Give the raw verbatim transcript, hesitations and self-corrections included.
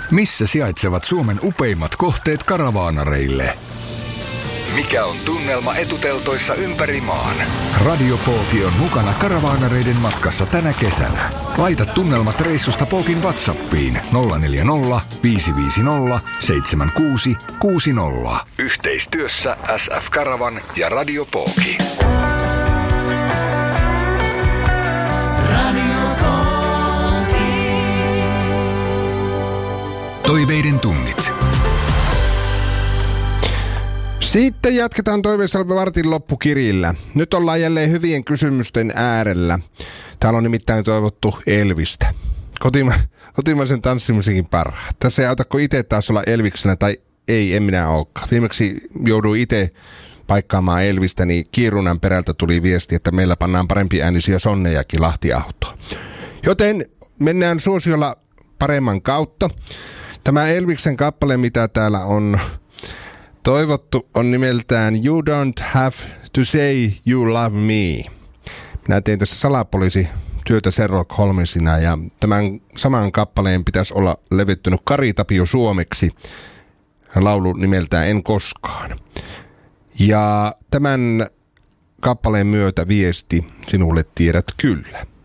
Missä sijaitsevat Suomen upeimmat kohteet karavaanareille? Mikä on tunnelma etuteltoissa ympäri maan? Radio Pooki on mukana karavaanareiden matkassa tänä kesänä. Laita tunnelmat reissusta Pookin WhatsAppiin nolla neljä nolla, viisi viisi nolla, seitsemän kuusi kuusi nolla. Yhteistyössä S F Karavan ja Radio Pooki. Toiveiden tunnit. Sitten jatketaan Toivesalve vartin loppukirjillä. Nyt ollaan jälleen hyvien kysymysten äärellä. Täällä on nimittäin toivottu Elvistä. Kotima- kotimaisen tanssimusiikin parhaat. Tässä ei auta, kun itse taas olla Elviksenä, tai ei, en minä olekaan. Viimeksi jouduin itse paikkaamaan Elvistä, niin Kiirunan perältä tuli viesti, että meillä pannaan parempi äänisiä sonnejakin Lahti-autoon. Joten mennään suosiolla paremman kautta. Tämä Elviksen kappale, mitä täällä on toivottu, on nimeltään You Don't Have to Say You Love Me. Minä tein tässä salapoliisi työtä Sherlock Holmesina, ja tämän saman kappaleen pitäisi olla levyttynyt Kari Tapio suomeksi. Laulu nimeltään En koskaan. Ja tämän kappaleen myötä viesti sinulle tiedät kyllä.